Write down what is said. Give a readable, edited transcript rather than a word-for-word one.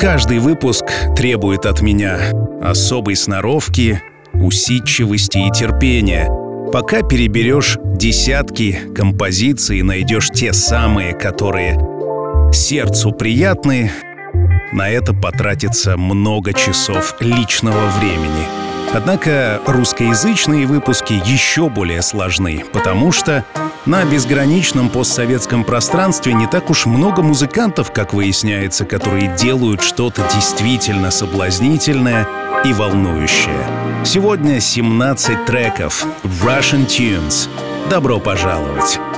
Каждый выпуск требует от меня особой сноровки, усидчивости и терпения. Пока переберешь десятки композиций и найдешь те самые, которые сердцу приятны, на это потратится много часов личного времени. Однако русскоязычные выпуски еще более сложны, потому что на безграничном постсоветском пространстве не так уж много музыкантов, как выясняется, которые делают что-то действительно соблазнительное и волнующее. Сегодня 17 треков Russian Tunes. Добро пожаловать!